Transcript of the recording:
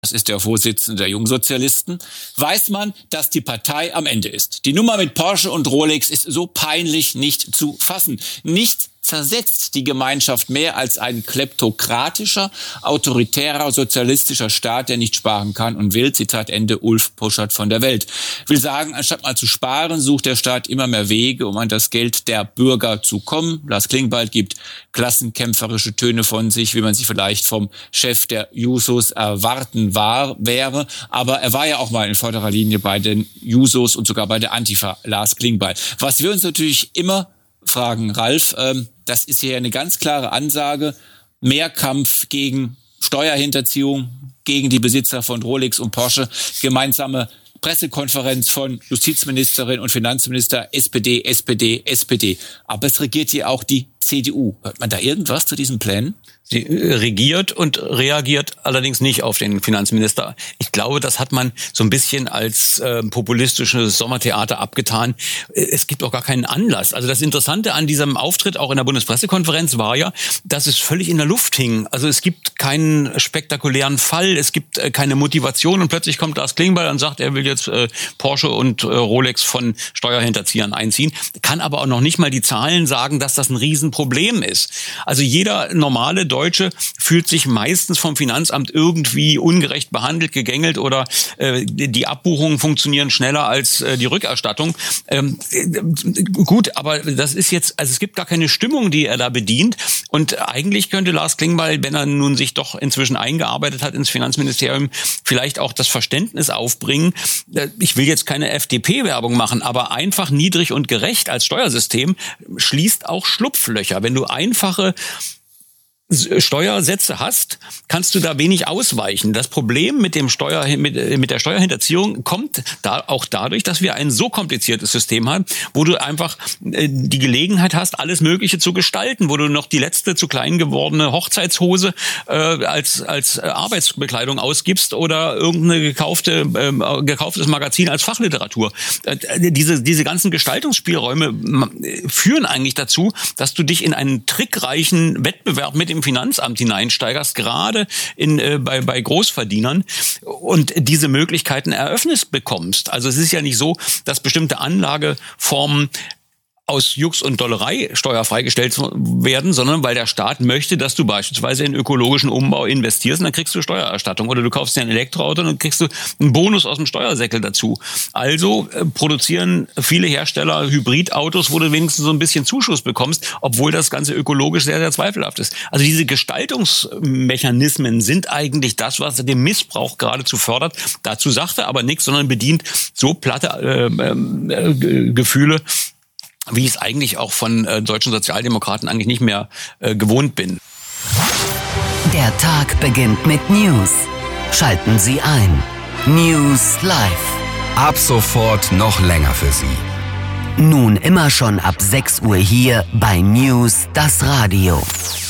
das ist der Vorsitzende der Jungsozialisten, weiß man, dass die Partei am Ende ist. Die Nummer mit Porsche und Rolex ist so peinlich nicht zu fassen. Nichts zersetzt die Gemeinschaft mehr als ein kleptokratischer, autoritärer, sozialistischer Staat, der nicht sparen kann und will, Zitat Ende, Ulf Poschardt von der Welt. Will sagen, anstatt mal zu sparen, sucht der Staat immer mehr Wege, um an das Geld der Bürger zu kommen. Lars Klingbeil gibt klassenkämpferische Töne von sich, wie man sie vielleicht vom Chef der Jusos erwarten wäre. Aber er war ja auch mal in vorderer Linie bei den Jusos und sogar bei der Antifa, Lars Klingbeil. Was wir uns natürlich immer fragen, Ralf, das ist hier eine ganz klare Ansage, mehr Kampf gegen Steuerhinterziehung, gegen die Besitzer von Rolex und Porsche, gemeinsame Pressekonferenz von Justizministerin und Finanzminister, SPD, SPD, SPD. Aber es regiert hier auch die CDU. Hört man da irgendwas zu diesen Plänen? Sie regiert und reagiert allerdings nicht auf den Finanzminister. Ich glaube, das hat man so ein bisschen als populistisches Sommertheater abgetan. Es gibt auch gar keinen Anlass. Also das Interessante an diesem Auftritt auch in der Bundespressekonferenz war ja, dass es völlig in der Luft hing. Also es gibt keinen spektakulären Fall, es gibt keine Motivation und plötzlich kommt Lars Klingbeil und sagt, er will jetzt Porsche und Rolex von Steuerhinterziehern einziehen. Kann aber auch noch nicht mal die Zahlen sagen, dass das ein Riesenproblem ist. Also jeder normale Deutsche fühlt sich meistens vom Finanzamt irgendwie ungerecht behandelt, gegängelt oder die Abbuchungen funktionieren schneller als die Rückerstattung. Gut, aber das ist jetzt, also es gibt gar keine Stimmung, die er da bedient. Und eigentlich könnte Lars Klingbeil, wenn er nun sich doch inzwischen eingearbeitet hat ins Finanzministerium, vielleicht auch das Verständnis aufbringen. Ich will jetzt keine FDP-Werbung machen, aber einfach niedrig und gerecht als Steuersystem schließt auch Schlupflöcher. Wenn du einfache Steuersätze hast, kannst du da wenig ausweichen. Das Problem mit der Steuerhinterziehung kommt da auch dadurch, dass wir ein so kompliziertes System haben, wo du einfach die Gelegenheit hast, alles Mögliche zu gestalten, wo du noch die letzte zu klein gewordene Hochzeitshose als Arbeitsbekleidung ausgibst oder irgendeine gekauftes Magazin als Fachliteratur. Diese ganzen Gestaltungsspielräume führen eigentlich dazu, dass du dich in einen trickreichen Wettbewerb mit dem Finanzamt hineinsteigerst, gerade bei Großverdienern und diese Möglichkeiten eröffnet bekommst. Also es ist ja nicht so, dass bestimmte Anlageformen aus Jux und Dollerei steuerfrei gestellt werden, sondern weil der Staat möchte, dass du beispielsweise in ökologischen Umbau investierst und dann kriegst du Steuererstattung. Oder du kaufst dir ein Elektroauto und dann kriegst du einen Bonus aus dem Steuersäckel dazu. Also produzieren viele Hersteller Hybridautos, wo du wenigstens so ein bisschen Zuschuss bekommst, obwohl das Ganze ökologisch sehr, sehr zweifelhaft ist. Also diese Gestaltungsmechanismen sind eigentlich das, was den Missbrauch geradezu fördert. Dazu sagt er aber nichts, sondern bedient so platte Gefühle, wie ich es eigentlich auch von deutschen Sozialdemokraten eigentlich nicht mehr gewohnt bin. Der Tag beginnt mit News. Schalten Sie ein. News Live. Ab sofort noch länger für Sie. Nun immer schon ab 6 Uhr hier bei News, das Radio.